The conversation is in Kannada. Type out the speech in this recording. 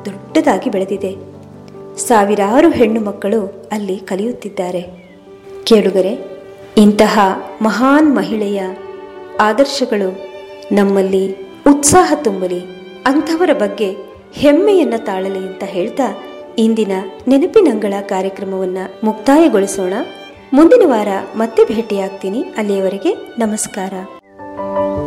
ದೊಡ್ಡದಾಗಿ ಬೆಳೆದಿದೆ. ಸಾವಿರಾರು ಹೆಣ್ಣು ಮಕ್ಕಳು ಅಲ್ಲಿ ಕಲಿಯುತ್ತಿದ್ದಾರೆ. ಕೇಳುಗರೆ, ಇಂತಹ ಮಹಾನ್ ಮಹಿಳೆಯ ಆದರ್ಶಗಳು ನಮ್ಮಲ್ಲಿ ಉತ್ಸಾಹ ತುಂಬಲಿ, ಅಂಥವರ ಬಗ್ಗೆ ಹೆಮ್ಮೆಯನ್ನು ತಾಳಲಿ ಅಂತ ಹೇಳ್ತಾ ಇಂದಿನ ನೆನಪಿನಂಗಳ ಕಾರ್ಯಕ್ರಮವನ್ನು ಮುಕ್ತಾಯಗೊಳಿಸೋಣ. ಮುಂದಿನ ವಾರ ಮತ್ತೆ ಭೇಟಿಯಾಗ್ತೀನಿ. ಅಲ್ಲಿಯವರೆಗೆ ನಮಸ್ಕಾರ.